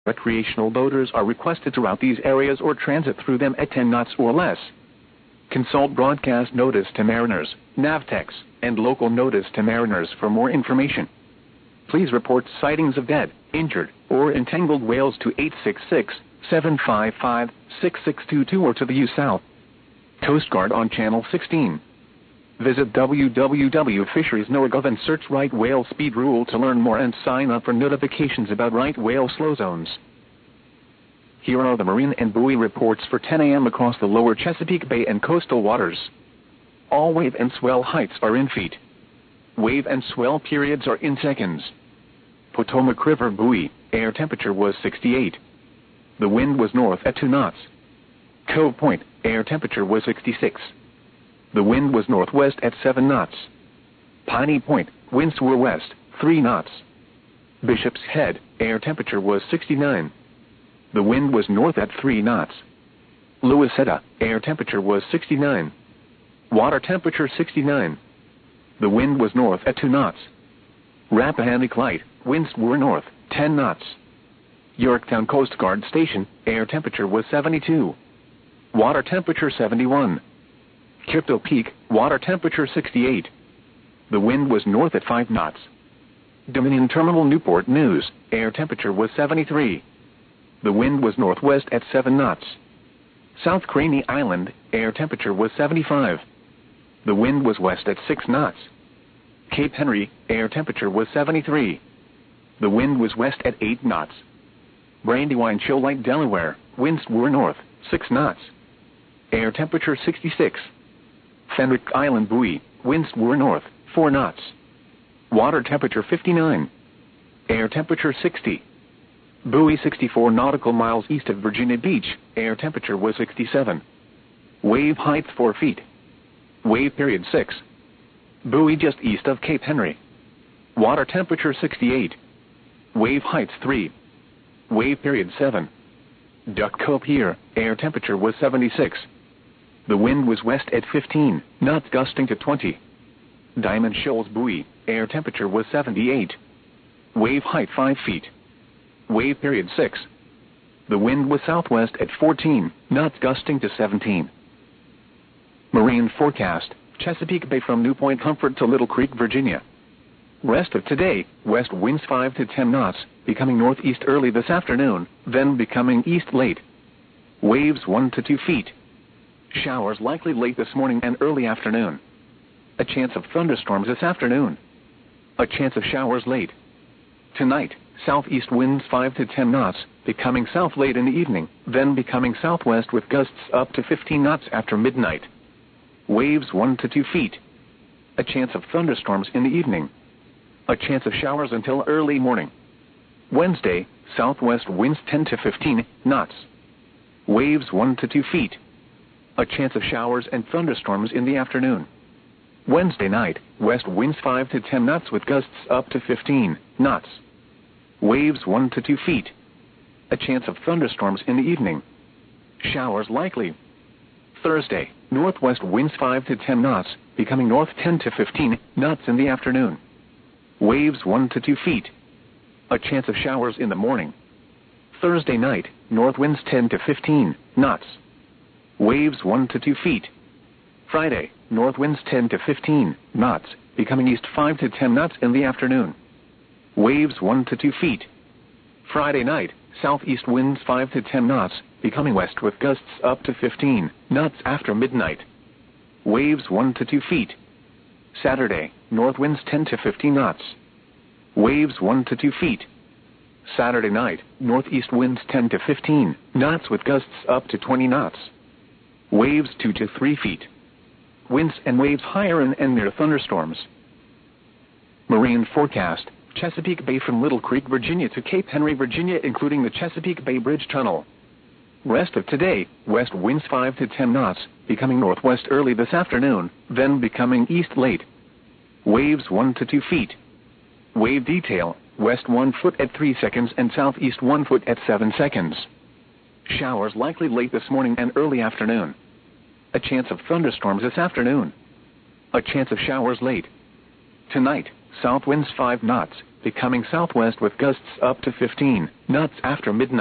Recreational boaters are requested to route these areas or transit through them at 10 knots or less. Consult broadcast notice to mariners, Navtex, and local notice to mariners for more information. Please report sightings of dead, injured, or entangled whales to 866-755-6622 or to the U South Coast Guard on Channel 16. Visit www.fisheries.gov and search right whale speed rule to learn more and sign up for notifications about right whale slow zones. Here are the marine and buoy reports for 10 a.m. across the lower Chesapeake Bay and coastal waters. All wave and swell heights are in feet. Wave and swell periods are in seconds. Potomac River buoy, air temperature was 68. The wind was north at 2 knots. Cove Point, air temperature was 66. The wind was northwest at 7 knots. Piney Point, winds were west, 3 knots. Bishop's Head, air temperature was 69. The wind was north at 3 knots. Louisetta, air temperature was 69. Water temperature 69. The wind was north at 2 knots. Rappahannock Light, winds were north, 10 knots. Yorktown Coast Guard Station, air temperature was 72. Water temperature 71. Crypto Peak, water temperature 68. The wind was north at 5 knots. Dominion Terminal Newport News, air temperature was 73. The wind was northwest at 7 knots. South Craney Island, air temperature was 75. The wind was west at 6 knots. Cape Henry, air temperature was 73. The wind was west at 8 knots. Brandywine Shoal Lake, Delaware, winds were north, 6 knots. Air temperature 66. Fenwick Island buoy, winds were north, 4 knots. Water temperature 59. Air temperature 60. Buoy 64 nautical miles east of Virginia Beach, air temperature was 67. Wave height 4 feet. Wave period 6. Buoy just east of Cape Henry. Water temperature 68. Wave height 3. Wave period 7. Duck Cove Pier, air temperature was 76. The wind was west at 15, knots gusting to 20. Diamond Shoals buoy, air temperature was 78. Wave height 5 feet. Wave period 6. The wind was southwest at 14, knots gusting to 17. Marine forecast, Chesapeake Bay from New Point Comfort to Little Creek, Virginia. Rest of today, west winds 5 to 10 knots, becoming northeast early this afternoon, then becoming east late. Waves 1 to 2 feet. Showers likely late this morning and early afternoon. A chance of thunderstorms this afternoon. A chance of showers late. Tonight, southeast winds 5 to 10 knots, becoming south late in the evening, then becoming southwest with gusts up to 15 knots after midnight. Waves 1 to 2 feet. A chance of thunderstorms in the evening. A chance of showers until early morning. Wednesday, southwest winds 10 to 15 knots. Waves 1 to 2 feet. A chance of showers and thunderstorms in the afternoon. Wednesday night, west winds 5 to 10 knots with gusts up to 15 knots. Waves 1 to 2 feet. A chance of thunderstorms in the evening. Showers likely. Thursday, northwest winds 5 to 10 knots, becoming north 10 to 15 knots in the afternoon. Waves 1 to 2 feet. A chance of showers in the morning. Thursday night, north winds 10 to 15 knots. Waves 1 to 2 feet. Friday, north winds 10 to 15 knots, becoming east 5 to 10 knots in the afternoon. Waves 1 to 2 feet. Friday night, southeast winds 5 to 10 knots, becoming west with gusts up to 15 knots after midnight. Waves 1 to 2 feet. Saturday, north winds 10 to 15 knots. Waves 1 to 2 feet. Saturday night, northeast winds 10 to 15 knots with gusts up to 20 knots. Waves 2 to 3 feet. Winds and waves higher and near thunderstorms. Marine forecast, Chesapeake Bay from Little Creek, Virginia to Cape Henry, Virginia, including the Chesapeake Bay Bridge Tunnel. Rest of today, west winds 5 to 10 knots, becoming northwest early this afternoon, then becoming east late. Waves 1 to 2 feet. Wave detail, west 1 foot at 3 seconds and southeast 1 foot at 7 seconds. Showers likely late this morning and early afternoon. A chance of thunderstorms this afternoon. A chance of showers late. Tonight, south winds 5 knots, becoming southwest with gusts up to 15 knots after midnight.